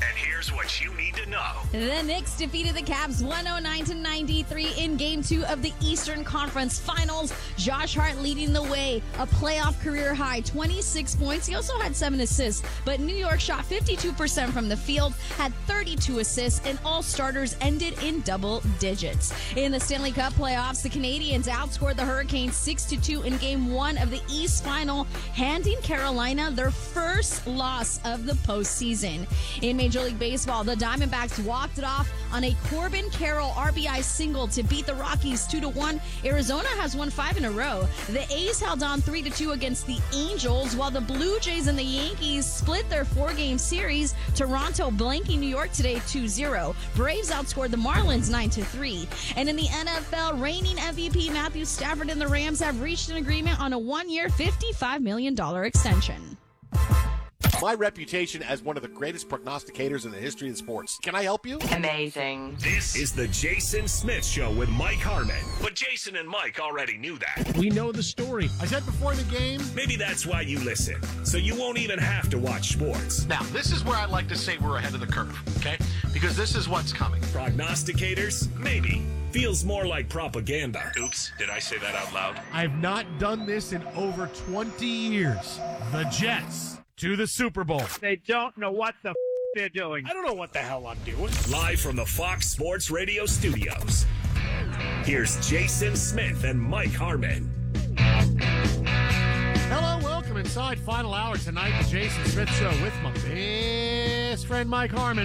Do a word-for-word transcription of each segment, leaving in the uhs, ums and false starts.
And here's what you need to know. The Knicks defeated the Cavs one oh nine to ninety-three in Game two of the Eastern Conference Finals. Josh Hart leading the way, a playoff career high, twenty-six points. He also had seven assists, but New York shot fifty-two percent from the field, had thirty-two assists, and all starters ended in double digits. In the Stanley Cup playoffs, the Canadiens outscored the Hurricanes six to two in Game one of the East Final, handing Carolina their first loss of the postseason. In Major League Baseball, the Diamondbacks walked it off on a Corbin Carroll R B I single to beat the Rockies two to one. Arizona has won five in a row. The A's held on three to two against the Angels, while the Blue Jays and the Yankees split their four-game series. Toronto blanking New York today two zero. Braves outscored the Marlins nine to three. And in the N F L, reigning M V P Matthew Stafford and the Rams have reached an agreement on a one-year, fifty-five million dollars extension. My reputation as one of the greatest prognosticators in the history of sports. Can I help you? Amazing. This is the Jason Smith Show with Mike Harmon. But Jason and Mike already knew that. We know the story. I said before the game. Maybe that's why you listen, so you won't even have to watch sports. Now, this is where I like to say we're ahead of the curve, okay? Because this is what's coming. Prognosticators? Maybe. Feels more like propaganda. Oops, did I say that out loud? I've not done this in over twenty years. The Jets to the Super Bowl. They don't know what the f- they're doing. I don't know what the hell I'm doing. Live from the Fox Sports Radio studios, here's Jason Smith and Mike Harmon. Hello, welcome inside final hour tonight, the Jason Smith Show with my best friend Mike Harmon.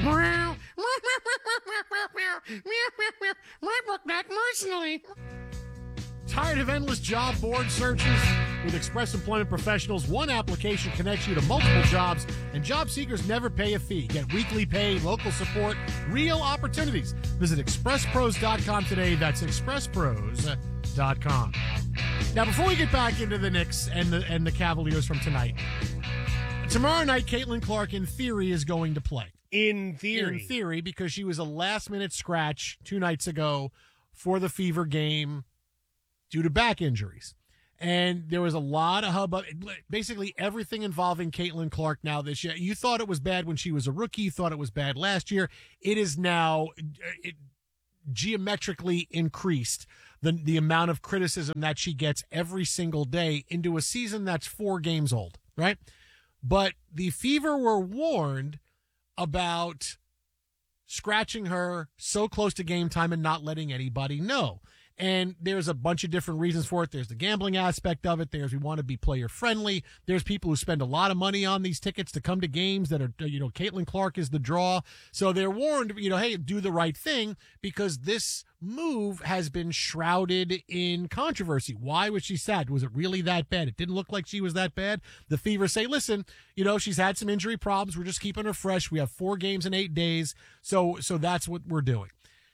Tired of endless job board searches? With Express Employment Professionals, one application connects you to multiple jobs, and job seekers never pay a fee. Get weekly pay, local support, real opportunities. Visit express pros dot com today. That's express pros dot com. Now, before we get back into the Knicks and the and the Cavaliers from tonight, tomorrow night, Caitlin Clark, in theory, is going to play. In theory. In theory, because she was a last-minute scratch two nights ago for the Fever game due to back injuries. And there was a lot of hubbub. Basically, everything involving Caitlin Clark now this year. You thought it was bad when she was a rookie. You thought it was bad last year. It is now it, geometrically increased, the, the amount of criticism that she gets every single day into a season that's four games old, right? But the Fever were warned about scratching her so close to game time and not letting anybody know. And there's a bunch of different reasons for it. There's the gambling aspect of it. There's we want to be player friendly. There's people who spend a lot of money on these tickets to come to games that are, you know, Caitlin Clark is the draw. So they're warned, you know, hey, do the right thing, because this move has been shrouded in controversy. Why was she sad? Was it really that bad? It didn't look like she was that bad. The Fever say, listen, you know, she's had some injury problems. We're just keeping her fresh. We have four games in eight days. So, so that's what we're doing.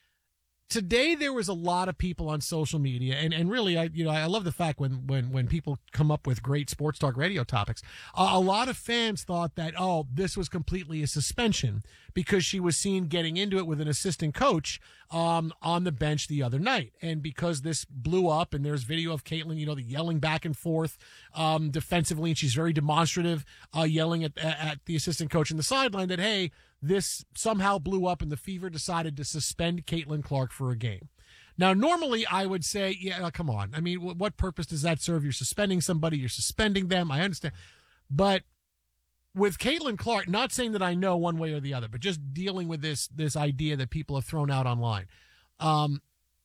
Today, there was a lot of people on social media, and, and really, I you know, I love the fact when, when, when people come up with great sports talk radio topics. Uh, a lot of fans thought that, oh, this was completely a suspension because she was seen getting into it with an assistant coach um, on the bench the other night. And because this blew up, and there's video of Caitlin, you know, the yelling back and forth um, defensively, and she's very demonstrative, uh, yelling at, at the assistant coach in the sideline that, hey, this somehow blew up and the Fever decided to suspend Caitlin Clark for a game. Now, normally I would say, yeah, come on. I mean, what purpose does that serve? You're suspending somebody, you're suspending them. I understand. But with Caitlin Clark, not saying that I know one way or the other, but just dealing with this, this idea that people have thrown out online. Um,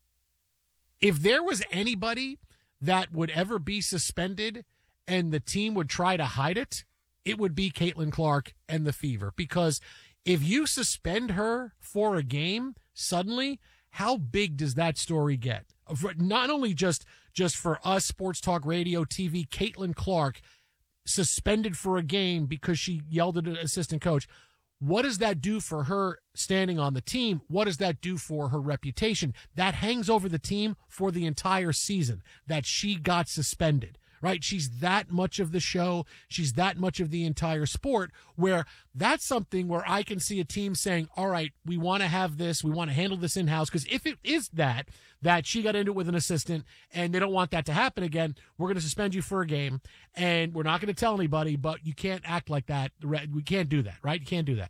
if there was anybody that would ever be suspended and the team would try to hide it, it would be Caitlin Clark and the Fever, because if you suspend her for a game, suddenly, how big does that story get? Not only just, just for us, Sports Talk Radio, T V, Caitlin Clark suspended for a game because she yelled at an assistant coach. What does that do for her standing on the team? What does that do for her reputation? That hangs over the team for the entire season, that she got suspended. Right? She's that much of the show. She's that much of the entire sport, where that's something where I can see a team saying, all right, we want to have this. We want to handle this in-house. Because if it is that, that she got into it with an assistant and they don't want that to happen again, we're going to suspend you for a game and we're not going to tell anybody, but you can't act like that. We can't do that, right? You can't do that.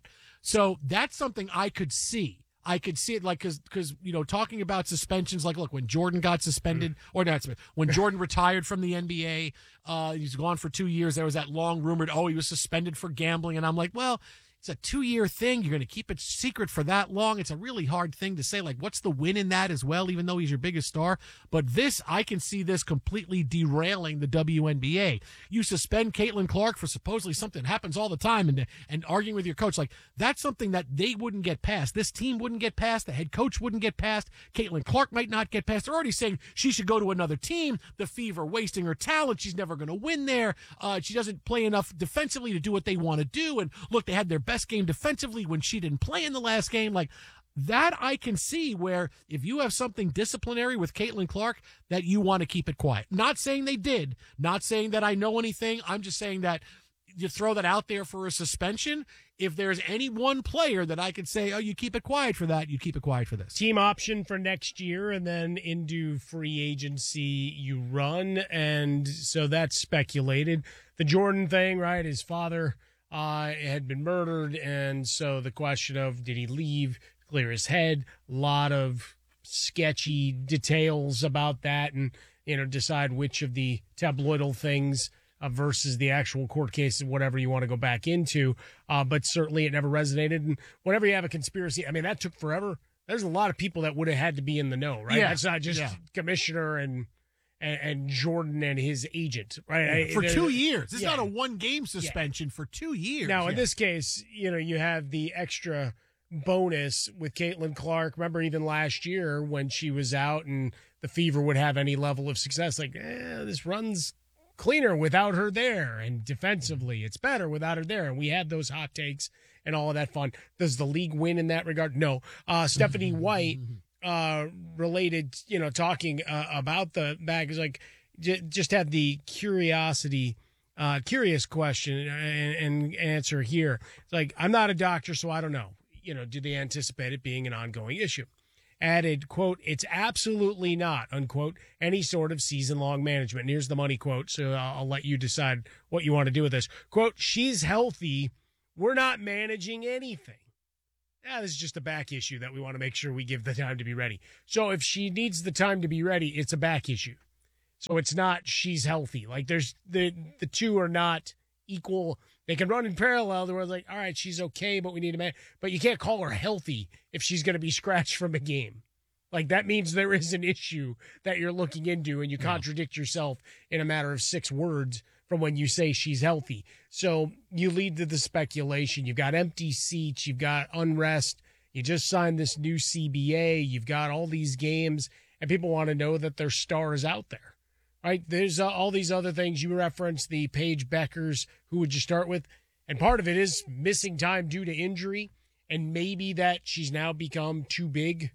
So that's something I could see. I could see it like because because you know talking about suspensions, like look when Jordan got suspended or not when Jordan retired from the N B A, uh, he's gone for two years. There was that long rumored oh he was suspended for gambling, and I'm like, well, it's a two year thing. You're going to keep it secret for that long. It's a really hard thing to say. Like, what's the win in that as well? Even though he's your biggest star, but this I can see this completely derailing the W N B A. You suspend Caitlin Clark for supposedly something that happens all the time, and and arguing with your coach, like that's something that they wouldn't get past. This team wouldn't get past. The head coach wouldn't get past. Caitlin Clark might not get past. They're already saying she should go to another team. The Fever wasting her talent. She's never going to win there. Uh, she doesn't play enough defensively to do what they want to do. And look, they had their best game defensively when she didn't play in the last game. Like that I can see where if you have something disciplinary with Caitlin Clark that you want to keep it quiet. Not saying they did, not saying that I know anything. I'm just saying that you throw that out there for a suspension. If there's any one player that I could say, oh, you keep it quiet for that, you keep it quiet for this. Team option for next year, and then into free agency you run. And so that's speculated. The Jordan thing, right? His father Uh, had been murdered, and so the question of did he leave, clear his head, a lot of sketchy details about that, and you know decide which of the tabloidal things uh, versus the actual court cases, whatever you want to go back into. Uh, but certainly it never resonated, and whenever you have a conspiracy, I mean that took forever. There's a lot of people that would have had to be in the know, right? Yeah. That's not just yeah. commissioner and. And, and Jordan and his agent, right? Yeah, for I, two years. It's yeah. not a one-game suspension yeah. for two years. Now, yeah. in this case, you know, you have the extra bonus with Caitlin Clark. Remember, even last year when she was out and the Fever would have any level of success, like, eh, this run's cleaner without her there. And defensively, it's better without her there. And we had those hot takes and all of that fun. Does the league win in that regard? No. Uh, Stephanie White... Uh, related, you know, talking uh, about the bag is like j- just had the curiosity, uh, curious question and, and answer here. It's like, I'm not a doctor, so I don't know. You know, do they anticipate it being an ongoing issue? Added, quote, it's absolutely not, unquote, any sort of season-long management. And here's the money quote, so I'll, I'll let you decide what you want to do with this. Quote, she's healthy. We're not managing anything. Yeah, this is just a back issue that we want to make sure we give the time to be ready. So if she needs the time to be ready, it's a back issue. So it's not she's healthy. Like there's the the two are not equal. They can run in parallel. They're like, all right, she's okay, but we need a man. But you can't call her healthy if she's going to be scratched from a game. Like that means there is an issue that you're looking into, and you yeah. contradict yourself in a matter of six words from when you say she's healthy. So you lead to the speculation. You've got empty seats. You've got unrest. You just signed this new C B A. You've got all these games, and people want to know that their star is out there, right? There's uh, all these other things. You referenced the Paige Beckers. Who would you start with? And part of it is missing time due to injury, and maybe that she's now become too big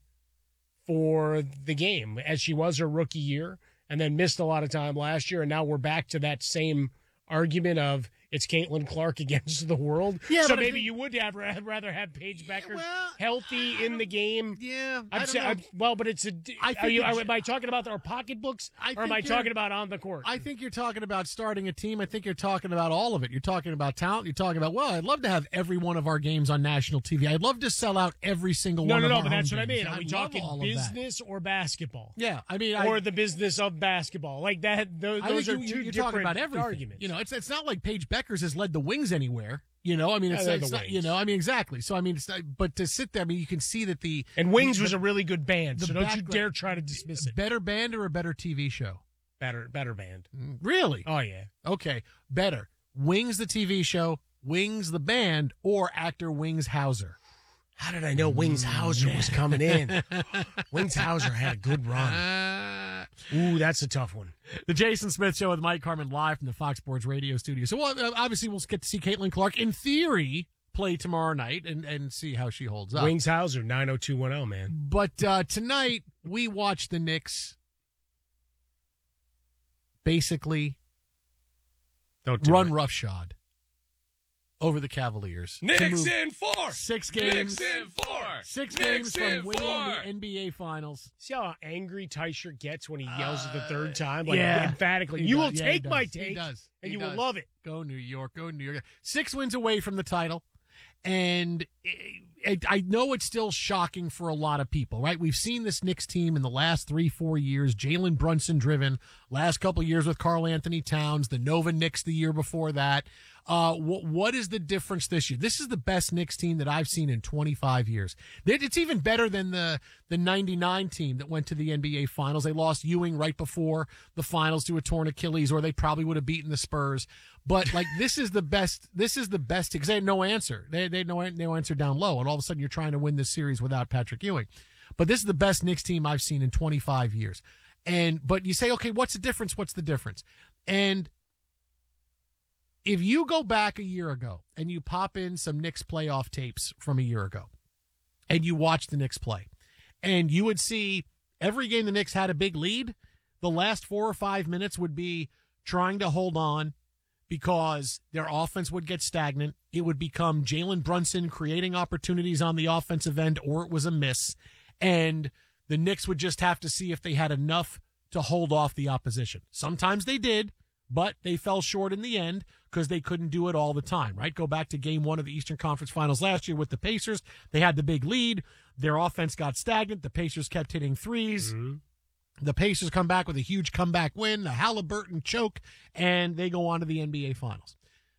for the game, as she was her rookie year. And then missed a lot of time last year, and now we're back to that same argument of it's Caitlin Clark against the world. Yeah, so but maybe think, you would have rather have Paige Beckers well, healthy in the game. Yeah, I'm I say, don't know. I'm, well, but it's a. I are you, think are, am I talking about our pocketbooks, I or am I you're- talking about on the court? I think you're talking about starting a team. I think you're talking about all of it. You're talking about talent. You're talking about, well, I'd love to have every one of our games on national T V. I'd love to sell out every single no, one no, of no, our but that's home what I games. mean. Are we love talking all of that. business or basketball? Yeah, I mean, or I, the business of basketball, like that. Those, I those think are you, two you're different talking about everything. arguments. You know, it's it's not like Paige Beckers has led the Wings anywhere. You know, I mean, it's, Yeah, it's the not, Wings. you know, I mean, exactly. So, I mean, it's not, but to sit there, I mean, you can see that the And Wings the, was a really good band, the so don't you background- dare try to dismiss it. better band or a better T V show. Better, better band. Really? Oh yeah. Okay, better. Wings the T V show, Wings the band, or actor Wings Hauser. How did I know Wings Hauser was coming in? Wings Hauser had a good run. Uh, Ooh, that's a tough one. the Jason Smith Show with Mike Carmen live from the Fox Sports Radio studio. So, well, uh, obviously, we'll get to see Caitlin Clark, in theory, play tomorrow night and, and see how she holds up. Wings Hauser, nine oh two one oh, man. But uh, tonight, we watch the Knicks basically Don't do run it. roughshod over the Cavaliers. to Knicks move in four. Six games. Knicks in four. Six Knicks games in from winning four. the N B A Finals. See how angry Teicher gets when he yells it the third time? Like, yeah. emphatically. He You does. will Yeah, he take my does. He take, does. and He you does. will love it. Go New York. Go New York. Six wins away from the title. And it, I know it's still shocking for a lot of people, right? We've seen this Knicks team in the last three, four years, Jalen Brunson driven, last couple of years with Karl Anthony Towns, the Nova Knicks the year before that. Uh, what, what is the difference this year? This is the best Knicks team that I've seen in twenty-five years. It's even better than the, the ninety-nine team that went to the N B A Finals. They lost Ewing right before the finals to a torn Achilles, or they probably would have beaten the Spurs. But like, this is the best, this is the best, because they had no answer. They, they had no, no answer down low. And all of a sudden you're trying to win this series without Patrick Ewing. But this is the best Knicks team I've seen in twenty-five years. And, but you say, okay, what's the difference? What's the difference? And if you go back a year ago and you pop in some Knicks playoff tapes from a year ago and you watch the Knicks play, and you would see every game the Knicks had a big lead, the last four or five minutes would be trying to hold on because their offense would get stagnant. It would become Jalen Brunson creating opportunities on the offensive end, or it was a miss. And the Knicks would just have to see if they had enough to hold off the opposition. Sometimes they did, but they fell short in the end because they couldn't do it all the time, right? Go back to game one of the Eastern Conference Finals last year with the Pacers. They had the big lead. Their offense got stagnant. The Pacers kept hitting threes. Mm-hmm. The Pacers come back with a huge comeback win, the Halliburton choke, and they go on to the N B A Finals.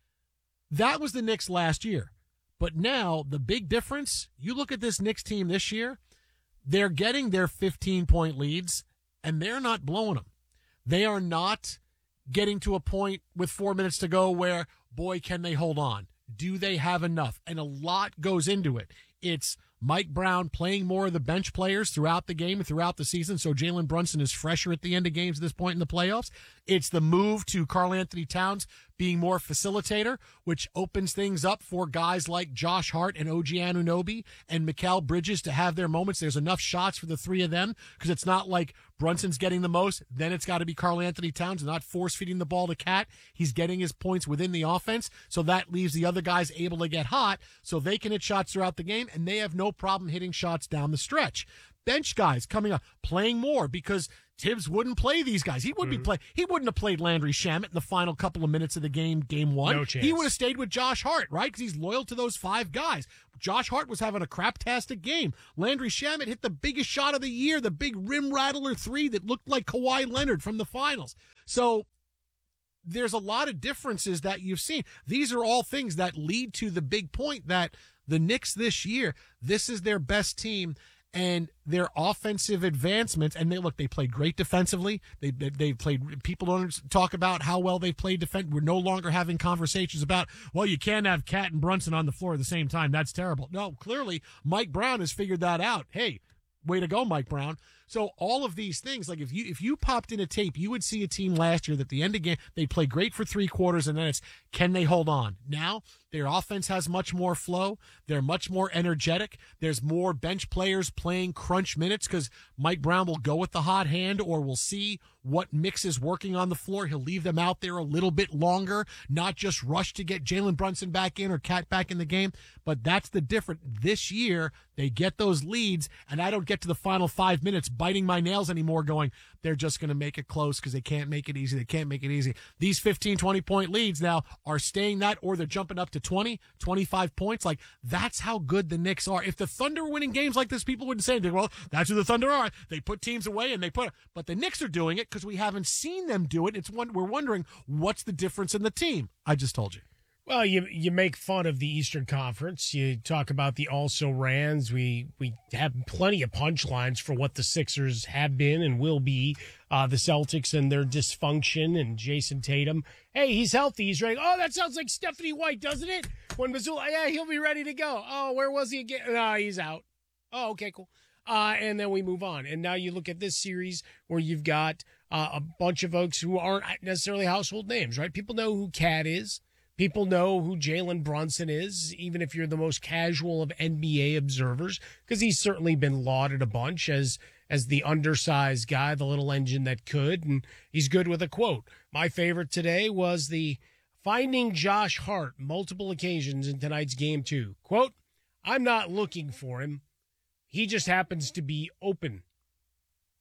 That was the Knicks last year. But now, the big difference, you look at this Knicks team this year, they're getting their fifteen-point leads, and they're not blowing them. They are not getting to a point with four minutes to go where, boy, can they hold on? Do they have enough? And a lot goes into it. It's Mike Brown playing more of the bench players throughout the game and throughout the season, so Jalen Brunson is fresher at the end of games at this point in the playoffs. It's the move to Karl Anthony Towns being more facilitator, which opens things up for guys like Josh Hart and O G Anunoby and Mikal Bridges to have their moments. There's enough shots for the three of them, because it's not like Brunson's getting the most, then it's got to be Karl Anthony Towns, not force-feeding the ball to Cat. He's getting his points within the offense, so that leaves the other guys able to get hot, so they can hit shots throughout the game, and they have no problem hitting shots down the stretch. Bench guys coming up, playing more, because Tibbs wouldn't play these guys. He would mm-hmm. be play. He wouldn't have played Landry Shamet in the final couple of minutes of the game, game one. No chance. He would have stayed with Josh Hart, right? Because he's loyal to those five guys. Josh Hart was having a craptastic game. Landry Shamet hit the biggest shot of the year, the big rim rattler three that looked like Kawhi Leonard from the finals. So there's a lot of differences that you've seen. These are all things that lead to the big point that the Knicks this year, this is their best team. And their offensive advancements, and they look, they played great defensively. They they, they played. People don't talk about how well they played defense. We're no longer having conversations about, well, you can't have Cat and Brunson on the floor at the same time. That's terrible. No, clearly Mike Brown has figured that out. Hey, way to go, Mike Brown. So all of these things, like if you if you popped in a tape, you would see a team last year that at the end of the game, they play great for three quarters, and then it's, can they hold on? Now, their offense has much more flow. They're much more energetic. There's more bench players playing crunch minutes because Mike Brown will go with the hot hand, or we'll see what mix is working on the floor. He'll leave them out there a little bit longer, not just rush to get Jalen Brunson back in or Cat back in the game. But that's the difference. This year, they get those leads, and I don't get to the final five minutes biting my nails anymore going, they're just going to make it close because they can't make it easy. They can't make it easy. These fifteen, twenty-point leads now are staying that, or they're jumping up to twenty, twenty-five points. Like, that's how good the Knicks are. If the Thunder were winning games like this, people wouldn't say anything. Well, that's who the Thunder are. They put teams away and they put – but the Knicks are doing it because we haven't seen them do it. It's one, we're wondering, what's the difference in the team? I just told you. Well, you you make fun of the Eastern Conference. You talk about the also-rans. We we have plenty of punchlines for what the Sixers have been and will be. Uh, the Celtics and their dysfunction, and Jason Tatum. Hey, he's healthy. He's ready. Oh, that sounds like Stephanie White, doesn't it? When Missoula, yeah, he'll be ready to go. Oh, where was he again? No, he's out. Oh, okay, cool. Uh, and then we move on. And now you look at this series where you've got uh, a bunch of folks who aren't necessarily household names, right? People know who Cat is. People know who Jalen Brunson is, even if you're the most casual of N B A observers, because he's certainly been lauded a bunch as as the undersized guy, the little engine that could, and he's good with a quote. My favorite today was the finding Josh Hart multiple occasions in tonight's game two. Quote, I'm not looking for him. He just happens to be open.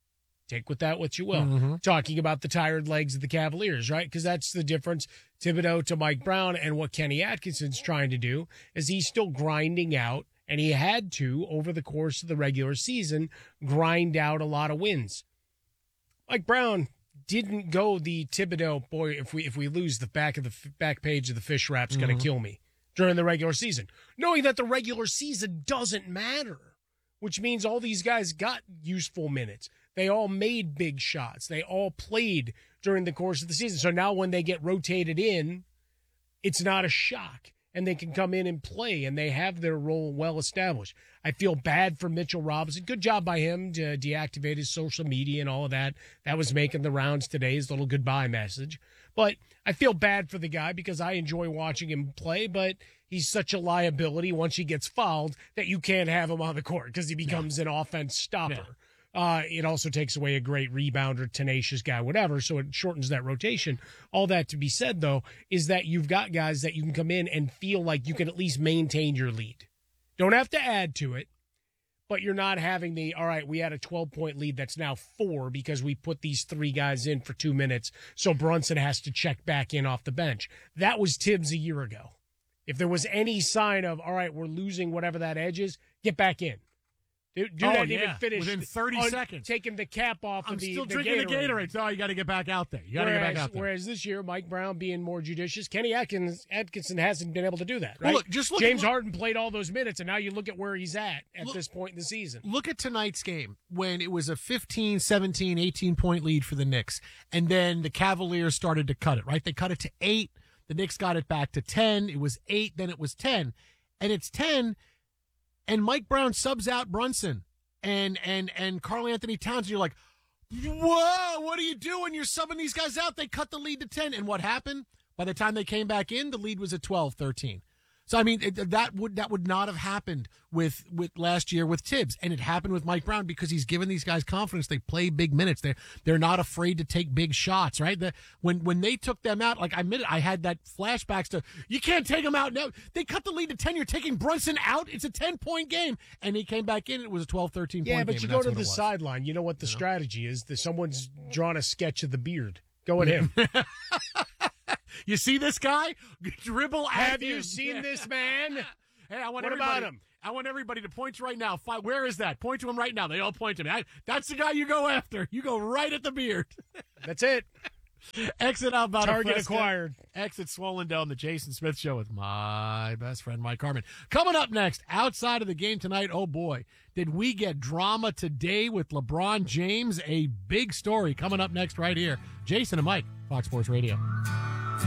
Take with that what you will. Mm-hmm. Talking about the tired legs of the Cavaliers, right? Because that's the difference, Thibodeau to Mike Brown, and what Kenny Atkinson's trying to do is he's still grinding out, and he had to, over the course of the regular season, grind out a lot of wins. Mike Brown didn't go the Thibodeau, boy, if we if we lose the back of the back page of the fish wrap's going to Mm-hmm. kill me during the regular season, knowing that the regular season doesn't matter, which means all these guys got useful minutes. They all made big shots. They all played during the course of the season. So now when they get rotated in, it's not a shock, and they can come in and play, and they have their role well established. I feel bad for Mitchell Robinson. Good job by him to deactivate his social media and all of that. That was making the rounds today, his little goodbye message. But I feel bad for the guy because I enjoy watching him play, but he's such a liability once he gets fouled that you can't have him on the court because he becomes an offense stopper. Yeah. Uh, it also takes away a great rebounder, tenacious guy, whatever, so it shortens that rotation. All that to be said, though, is that you've got guys that you can come in and feel like you can at least maintain your lead. Don't have to add to it, but you're not having the, all right, we had a twelve-point lead that's now four because we put these three guys in for two minutes, so Brunson has to check back in off the bench. That was Tibbs a year ago. If there was any sign of, all right, we're losing whatever that edge is, get back in. Dude, dude Oh, hadn't yeah. even finished Within thirty on seconds. taking the cap off I'm of the still the drinking Gatorade. the Gatorade. So you got to get back out there. You got to get Whereas, back out there. whereas this year, Mike Brown being more judicious, Kenny Atkins, Atkinson hasn't been able to do that, right? Well, look, just look at- James look- Harden played all those minutes, and now you look at where he's at at Look- this point in the season. Look at tonight's game when it was a fifteen, seventeen, eighteen point lead for the Knicks. And then the Cavaliers started to cut it, right? They cut it to eight. The Knicks got it back to ten. It was eight. Then it was ten. And it's ten. And Mike Brown subs out Brunson and and and Karl Anthony Towns. And you're like, whoa, what are you doing? You're subbing these guys out. They cut the lead to ten. And what happened? By the time they came back in, the lead was at twelve, thirteen. So I mean it, that would that would not have happened with with last year with Tibbs, and it happened with Mike Brown because he's given these guys confidence. They play big minutes. They they're not afraid to take big shots. Right? The, when when they took them out, like I admitted, I had that flashbacks to you can't take them out now. They cut the lead to ten. You're taking Brunson out. It's a ten point game, and he came back in. It was a twelve, thirteen Yeah, point but game. you and go that's to what the it was. sideline. You know what the strategy is? That someone's drawn a sketch of the beard. Go at him. You see this guy dribble? at Have you him. seen Yeah. this man? Hey, I want What everybody, about him? I want everybody to point right now. Fi- Where is that? Point to him right now. They all point to me. I, that's the guy you go after. You go right at the beard. That's it. Exit out about Target acquired. Exit Swollen Dome, the Jason Smith Show with my best friend Mike Harmon. Coming up next, outside of the game tonight, oh boy, did we get drama today with LeBron James? A big story coming up next right here. Jason and Mike, Fox Sports Radio.